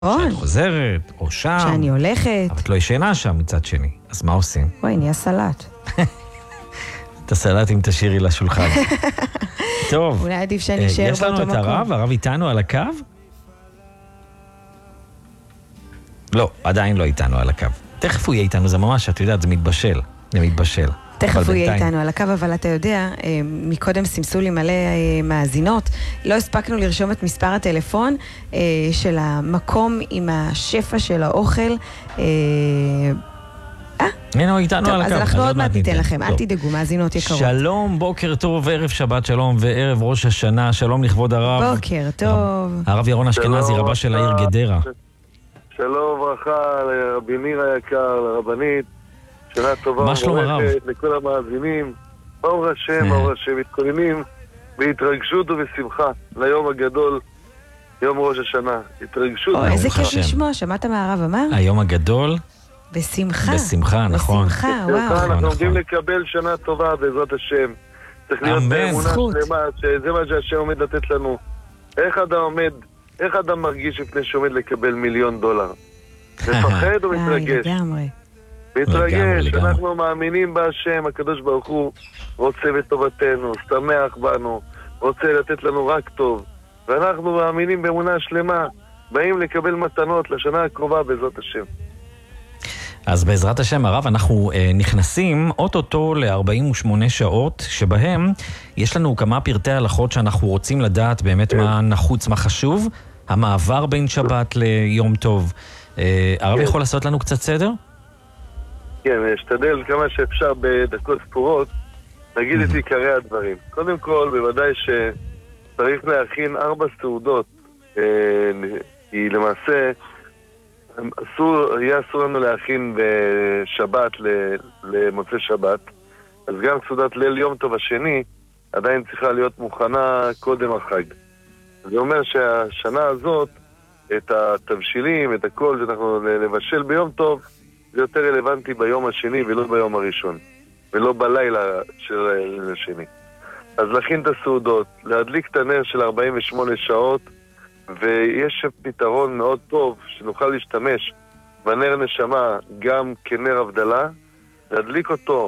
שאת חוזרת, או שם. שאני הולכת. אבל את לא ישנה שם מצד שני. אז מה עושים? וואי, נהיה סלט. את הסלט אם תשאירי לשולחן. טוב. אולי עדיף שאני אשאר באותו מקום. יש לנו את הרב איתנו על הקו? לא, עדיין לא איתנו על הקו. תכף הוא יהיה איתנו, זה ממש, את יודעת, זה מתבשל. תכף הוא יהיה איתנו על הקו, אבל אתה יודע, מקודם סימסו לי מלא מאזינות, לא הספקנו לרשום את מספר הטלפון של המקום עם השפע של האוכל. הנה הוא איתנו על הקו. אז אנחנו עוד מעט ניתן לכם, אל תדאגו, מאזינות יקרות. שלום, בוקר טוב, ערב שבת שלום וערב ראש השנה, שלום לכבוד הרב. בוקר טוב. הרב ירון אשכנזי, רבה של העיר גדרה. שלום וברכה לרבי ניר היקר, לרבנית, שנה טובה ומבורכת לכל המאזינים. ברוך השם, מתכוננים בהתרגשות ובשמחה ליום הגדול, יום ראש השנה. התרגשות. איזה כיף לשמוע, שמעת מה הרב אמר? היום הגדול. בשמחה. בשמחה, נכון. בשמחה, וואו. אנחנו עומדים לקבל שנה טובה בעזרת השם. צריך להיות באמונה שלמה, שזה מה שהשם עומד לתת לנו. איך אדם מרגיש לפני שעומד לקבל $1,000,000? מפחד או מתרגש? מתרגש, אנחנו מאמינים בהשם, הקדוש ברוך הוא רוצה בטובתנו, שמח בנו, רוצה לתת לנו רק טוב, ואנחנו מאמינים באמונה שלמה, באים לקבל מתנות לשנה הקרובה בעזרת השם. אז בעזרת השם הרב, אנחנו נכנסים אוטוטו ל-48 שעות, שבהם יש לנו כמה פרטי הלכות שאנחנו רוצים לדעת באמת מה נחוץ, מה חשוב, המעבר בין שבת ליום טוב. הרב יכול לעשות לנו קצת סדר? כן, אשתדל כמה שאפשר בדקות ספורות, נגיד את עיקרי הדברים. קודם כל, בוודאי שצריך להכין 4 סעודות, כי למעשה יהיה אסור לנו להכין בשבת למוצא שבת, אז גם סעודת ליל יום טוב השני עדיין צריכה להיות מוכנה קודם החג. זה אומר שהשנה הזאת, את התבשילים, את הכל שאנחנו לבשל ביום טוב, זה יותר רלוונטי ביום השני ולא ביום הראשון, ולא בלילה של השני. אז להכין את הסעודות, להדליק את הנר של 48 שעות, ויש פתרון מאוד טוב שנוכל להשתמש בנר נשמה גם כנר הבדלה, להדליק אותו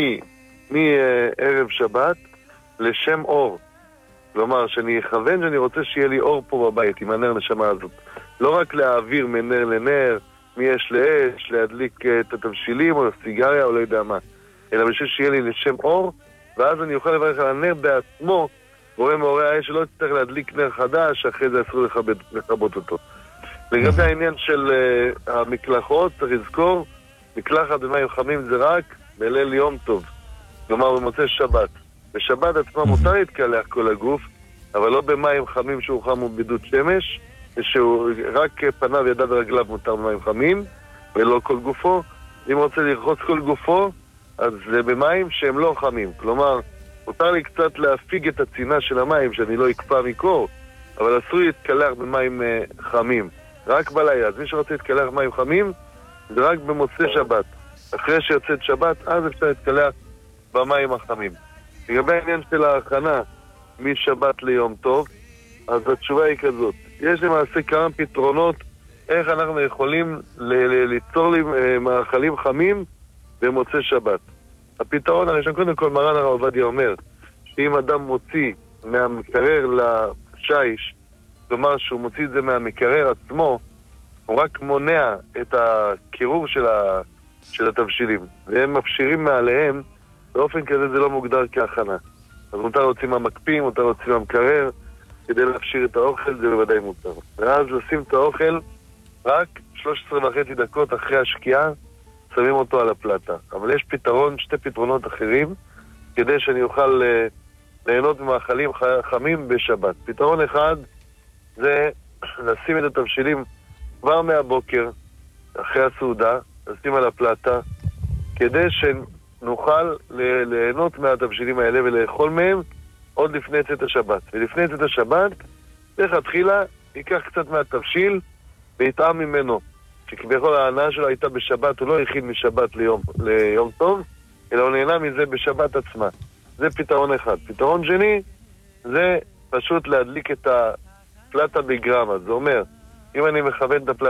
מערב שבת לשם אור. כלומר, שאני אכוון שאני רוצה שיהיה לי אור פה בבית עם הנר נשמה הזאת. לא רק להעביר מנר לנר, מאש לאש, להדליק את התבשילים או סיגריה או לא יודע מה, אלא בשביל שיהיה לי לשם אור, ואז אני אוכל לברך על הנר בעצמו, בורא מאורי האש שלא תצטרך להדליק נר חדש, אחרי זה אסור לכבות אותו. לגבי העניין של המקלחות, צריך לזכור, מקלחת במים חמים זה רק בליל יום טוב, כלומר במוצאי שבת. בשבת עצמה מותר להתקלח כל הגוף, אבל לא במים חמים שהוא חם ובידוד שמש, שהוא רק פניו, ידיו ורגליו מותר במים חמים, ולא כל גופו. אם רוצה לרחוץ כל גופו, אז זה במים שהם לא חמים. כלומר, מותר לי קצת להפיג את הצינה של המים, שאני לא אקפא מקור, אבל אסור להתקלח במים חמים, רק בלילה. אז מי שרוצה להתקלח במים חמים, זה רק במוצאי שבת. אחרי שיוצאת שבת, אז אפשר להתקלח במים החמים. לגבי העניין של ההכנה משבת ליום טוב, אז התשובה היא כזאת. יש למעשה כמה פתרונות איך אנחנו יכולים ליצור לי מאכלים חמים במוצאי שבת. הפתרון הראשון, קודם כל מרן הרב עובדיה אומר, שאם אדם מוציא מהמקרר לשיש, כלומר שהוא מוציא את זה מהמקרר עצמו, הוא רק מונע את הקירור של התבשילים, והם מפשירים מעליהם, באופן כזה זה לא מוגדר כהכנה. אז מותר להוציא מהמקפים, מותר להוציא מהמקרר, כדי להפשיר את האוכל, זה בוודאי מותר. ואז לשים את האוכל רק 13.5 דקות אחרי השקיעה, שמים אותו על הפלטה. אבל יש פתרון, 2 פתרונות אחרים, כדי שאני אוכל ליהנות ממאכלים חמים בשבת. פתרון אחד זה לשים את התבשילים כבר מהבוקר, אחרי הסעודה, לשים על הפלטה, כדי שנוכל ליהנות מהתבשילים האלה ולאכול מהם עוד לפני צאת השבת. ולפני צאת השבת, לכתחילה ייקח קצת מהתבשיל ויטעם ממנו. שכביכול ההנאה שלו הייתה בשבת, הוא לא הכין משבת ליום טוב, אלא הוא נהנה מזה בשבת עצמה. זה פתרון אחד. פתרון שני, זה פשוט להדליק את הפלטה בגרמה. זה אומר, אם אני מכוון את הפלט